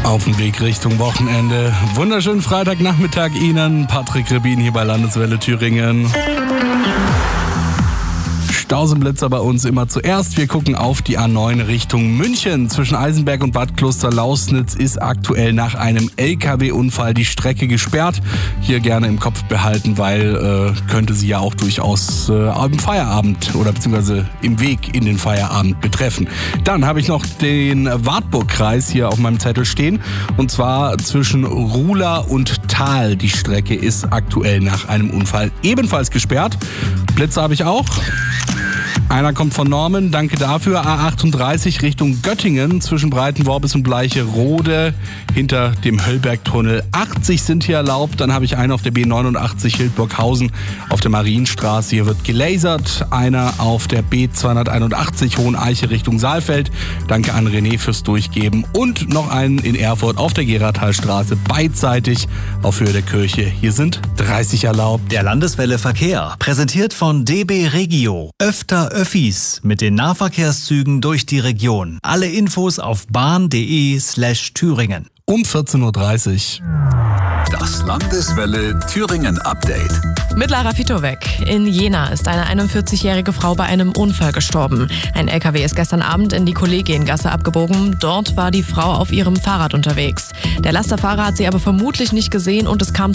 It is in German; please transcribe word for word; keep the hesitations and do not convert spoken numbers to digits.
Auf dem Weg Richtung Wochenende. Wunderschönen Freitagnachmittag Ihnen. Patrick Rebin hier bei Landeswelle Thüringen. Stausenblitzer bei uns immer zuerst. Wir gucken auf die A neun Richtung München. Zwischen Eisenberg und Bad Kloster-Lausnitz ist aktuell nach einem L K W-Unfall die Strecke gesperrt. Hier gerne im Kopf behalten, weil äh, könnte sie ja auch durchaus äh, im Feierabend oder beziehungsweise im Weg in den Feierabend betreffen. Dann habe ich noch den Wartburgkreis hier auf meinem Zettel stehen. Und zwar zwischen Ruhla und Thal. Die Strecke ist aktuell nach einem Unfall ebenfalls gesperrt. Blitzer habe ich auch. Einer kommt von Norman, danke dafür. A achtunddreißig Richtung Göttingen zwischen Breitenworbis und Bleicherode hinter dem Höllbergtunnel. achtzig sind hier erlaubt. Dann habe ich einen auf der B neunundachtzig Hildburghausen auf der Marienstraße. Hier wird gelasert. Einer auf der B zweihunderteinundachtzig Hoheneiche Richtung Saalfeld. Danke an René fürs Durchgeben. Und noch einen in Erfurt auf der Gerathalstraße beidseitig auf Höhe der Kirche. Hier sind dreißig erlaubt. Der Landeswelle Verkehr, präsentiert von D B Regio. Öfter Öffis mit den Nahverkehrszügen durch die Region. Alle Infos auf bahn.de slash Thüringen. Um vierzehn Uhr dreißig. Das Landeswelle Thüringen Update. Mit Lara Fitowek. In Jena ist eine einundvierzigjährige Frau bei einem Unfall gestorben. Ein L K W ist gestern Abend in die Kollegiengasse abgebogen. Dort war die Frau auf ihrem Fahrrad unterwegs. Der Lasterfahrer hat sie aber vermutlich nicht gesehen und es kam